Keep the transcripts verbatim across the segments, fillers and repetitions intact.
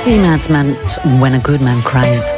C-Mats met When a Good Man Cries.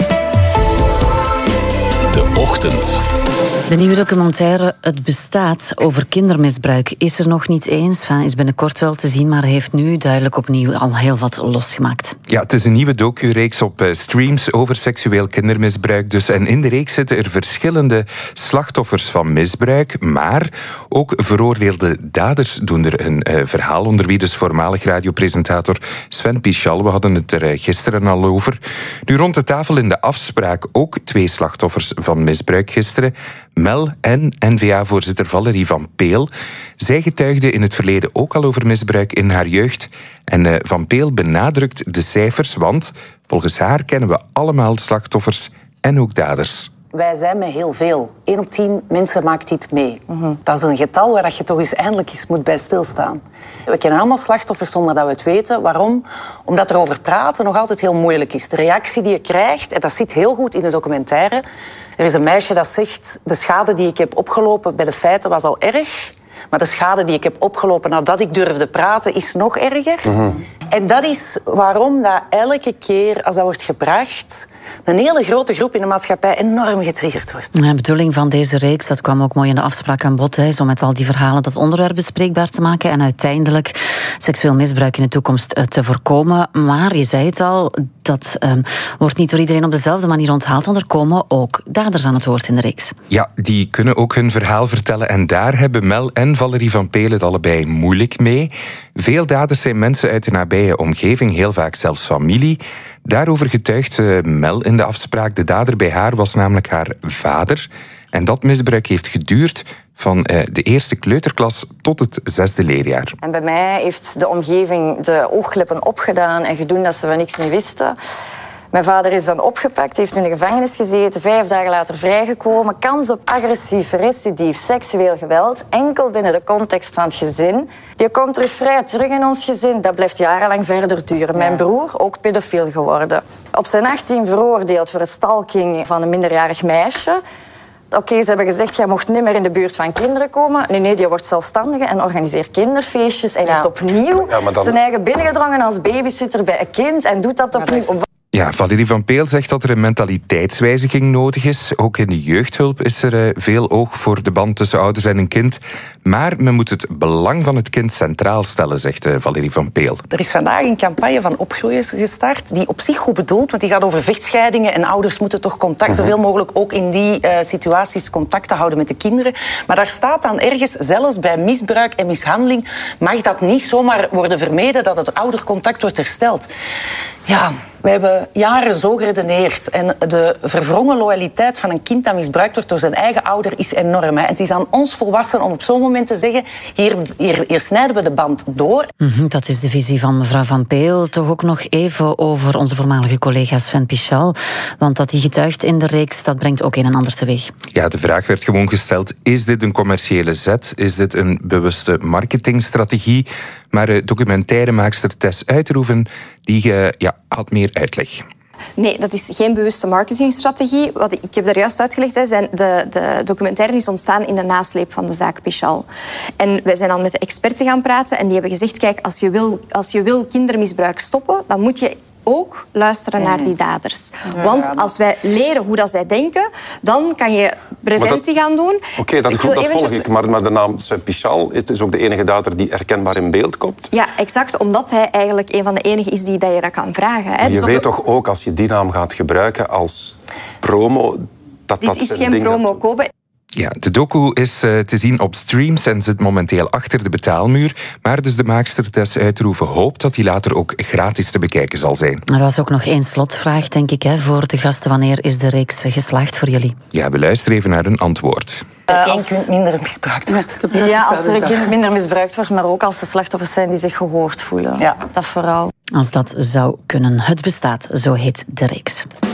De Ochtend. De nieuwe documentaire Het Bestaat over kindermisbruik is er nog niet eens. Enfin, is binnenkort wel te zien, maar heeft nu duidelijk opnieuw al heel wat losgemaakt. Ja, het is een nieuwe docu-reeks op uh, streams over seksueel kindermisbruik. Dus. En in de reeks zitten er verschillende slachtoffers van misbruik, maar ook veroordeelde daders doen er een uh, verhaal, onder wie dus voormalig radiopresentator Sven Pichal. We hadden het er uh, gisteren al over. Nu rond de tafel in de afspraak ook twee slachtoffers van misbruik gisteren. Mel en N V A-voorzitter Valerie van Peel. Zij getuigde in het verleden ook al over misbruik in haar jeugd. En uh, Van Peel benadrukt de cijfers, want volgens haar kennen we allemaal slachtoffers en ook daders. Wij zijn met heel veel. één op tien mensen maakt dit mee. Mm-hmm. Dat is een getal waar je toch eens eindelijk eens moet bij stilstaan. We kennen allemaal slachtoffers zonder dat we het weten. Waarom? Omdat erover praten nog altijd heel moeilijk is. De reactie die je krijgt, en dat zit heel goed in de documentaire. Er is een meisje dat zegt, de schade die ik heb opgelopen bij de feiten was al erg. Maar de schade die ik heb opgelopen nadat ik durfde praten is nog erger. Mm-hmm. En dat is waarom dat elke keer als dat wordt gebracht een hele grote groep in de maatschappij enorm getriggerd wordt. De bedoeling van deze reeks, dat kwam ook mooi in de afspraak aan bod, is om met al die verhalen dat onderwerp bespreekbaar te maken en uiteindelijk seksueel misbruik in de toekomst te voorkomen. Maar je zei het al, dat um, wordt niet door iedereen op dezelfde manier onthaald, want er komen ook daders aan het woord in de reeks. Ja, die kunnen ook hun verhaal vertellen en daar hebben Mel en Valerie van Peel het allebei moeilijk mee. Veel daders zijn mensen uit de nabije omgeving, heel vaak zelfs familie. Daarover getuigt uh, Mel in de afspraak. De dader bij haar was namelijk haar vader. En dat misbruik heeft geduurd van uh, de eerste kleuterklas tot het zesde leerjaar. En bij mij heeft de omgeving de oogkleppen opgedaan en gedaan dat ze van niks niet wisten. Mijn vader is dan opgepakt, heeft in de gevangenis gezeten, vijf dagen later vrijgekomen. Kans op agressief, recidief, seksueel geweld, enkel binnen de context van het gezin. Je komt terug vrij terug in ons gezin, dat blijft jarenlang verder duren. Mijn broer, ook pedofiel geworden. Op zijn achttien veroordeeld voor het stalking van een minderjarig meisje. Oké, okay, ze hebben gezegd, jij mocht niet meer in de buurt van kinderen komen. Nee, nee, die wordt zelfstandige en organiseert kinderfeestjes. En ja. heeft opnieuw ja, dan... zijn eigen binnengedrongen als babysitter bij een kind en doet dat opnieuw. Ja, Ja, Valerie van Peel zegt dat er een mentaliteitswijziging nodig is. Ook in de jeugdhulp is er uh, veel oog voor de band tussen ouders en een kind. Maar men moet het belang van het kind centraal stellen, zegt uh, Valerie van Peel. Er is vandaag een campagne van opgroeiers gestart, die op zich goed bedoeld, want die gaat over vechtscheidingen en ouders moeten toch contact, uh-huh. zoveel mogelijk ook in die uh, situaties contact te houden met de kinderen. Maar daar staat dan ergens, zelfs bij misbruik en mishandeling, mag dat niet zomaar worden vermeden dat het oudercontact wordt hersteld. Ja, we hebben jaren zo geredeneerd. En de verwrongen loyaliteit van een kind dat misbruikt wordt door zijn eigen ouder is enorm. Hè. Het is aan ons volwassenen om op zo'n moment te zeggen, hier, hier, hier snijden we de band door. Mm-hmm, dat is de visie van mevrouw Van Peel. Toch ook nog even over onze voormalige collega Sven Pichal. Want dat hij getuigt in de reeks, dat brengt ook een en ander teweeg. Ja, de vraag werd gewoon gesteld, is dit een commerciële zet? Is dit een bewuste marketingstrategie? Maar uh, documentairemaakster Tess Uiterhoeven, die uh, ja, had meer uitleg. Nee, dat is geen bewuste marketingstrategie. Wat ik, ik heb daar juist uitgelegd, hè, zijn de, de documentaire is ontstaan in de nasleep van de zaak Pichal. En wij zijn dan met de experten gaan praten en die hebben gezegd, kijk, als je wil, als je wil kindermisbruik stoppen, dan moet je ook luisteren naar die daders. Ja, Want ja, als wij leren hoe dat zij denken, dan kan je preventie dat, gaan doen. Oké, okay, dat, dat eventjes... volg ik. Maar, maar de naam Sven Pichal is dus ook de enige dader die herkenbaar in beeld komt? Ja, exact. Omdat hij eigenlijk een van de enigen is die dat je dat kan vragen. Hè. Je dus weet toch ook, als je die naam gaat gebruiken als promo, dat Dit dat is geen promo, Kobe. Ja, de docu is uh, te zien op streams en zit momenteel achter de betaalmuur. Maar dus de maakster Tess Uiterhoeven hoopt dat die later ook gratis te bekijken zal zijn. Er was ook nog één slotvraag, denk ik, hè, voor de gasten. Wanneer is de reeks geslaagd voor jullie? Ja, we luisteren even naar hun antwoord. Uh, als een kind minder misbruikt wordt. Ja, als er een kind minder misbruikt wordt, maar ook als er slachtoffers zijn die zich gehoord voelen. Ja. Dat vooral. Als dat zou kunnen. Het Bestaat, zo heet de reeks.